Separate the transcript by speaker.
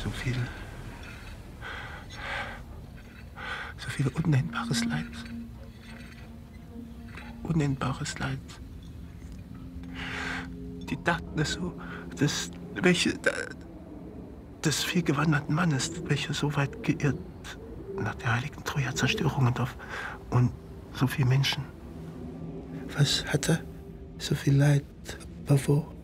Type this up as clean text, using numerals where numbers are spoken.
Speaker 1: so viel unnennbares Leid. Unnennbares Leid. Die dachten es so, des vielgewanderten Mannes, welcher so weit geirrt nach der heiligen Troja-Zerstörung und so viel Menschen. Was hat er? So viel Leid. Aber wo?